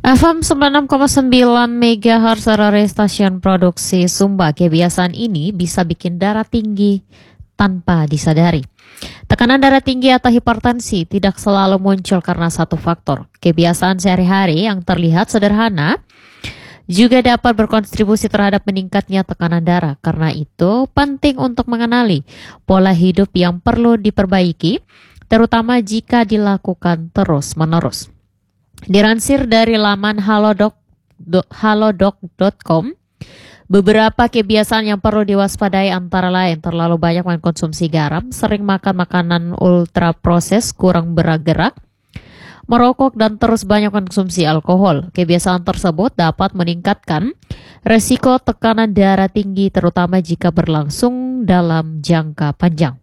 FM 96,9 MHz RRI stasiun produksi Sumba. Kebiasaan ini bisa bikin darah tinggi tanpa disadari. Tekanan darah tinggi atau hipertensi tidak selalu muncul karena satu faktor. Kebiasaan sehari-hari yang terlihat sederhana juga dapat berkontribusi terhadap meningkatnya tekanan darah. Karena itu penting untuk mengenali pola hidup yang perlu diperbaiki, terutama jika dilakukan terus-menerus. Dilansir dari laman halodoc.com, beberapa kebiasaan yang perlu diwaspadai antara lain terlalu banyak mengkonsumsi garam, sering makan makanan ultra proses, kurang bergerak, merokok, dan terus banyak mengkonsumsi alkohol. Kebiasaan tersebut dapat meningkatkan resiko tekanan darah tinggi, terutama jika berlangsung dalam jangka panjang.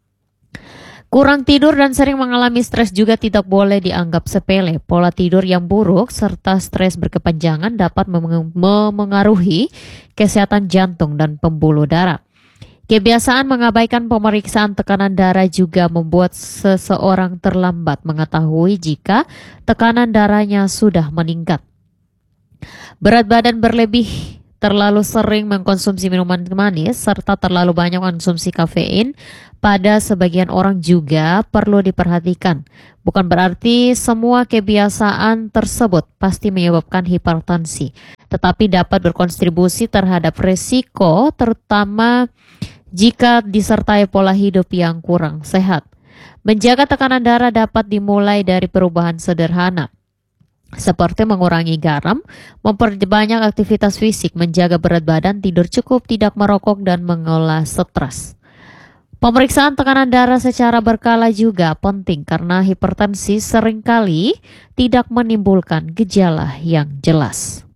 Kurang tidur dan sering mengalami stres juga tidak boleh dianggap sepele. Pola tidur yang buruk serta stres berkepanjangan dapat memengaruhi kesehatan jantung dan pembuluh darah. Kebiasaan mengabaikan pemeriksaan tekanan darah juga membuat seseorang terlambat mengetahui jika tekanan darahnya sudah meningkat. Berat badan berlebih, terlalu sering mengkonsumsi minuman manis, serta terlalu banyak mengkonsumsi kafein pada sebagian orang juga perlu diperhatikan. Bukan berarti semua kebiasaan tersebut pasti menyebabkan hipertensi, tetapi dapat berkontribusi terhadap resiko, terutama jika disertai pola hidup yang kurang sehat. Menjaga tekanan darah dapat dimulai dari perubahan sederhana, seperti mengurangi garam, memperbanyak aktivitas fisik, menjaga berat badan, tidur cukup, tidak merokok, dan mengolah stres. Pemeriksaan tekanan darah secara berkala juga penting karena hipertensi seringkali tidak menimbulkan gejala yang jelas.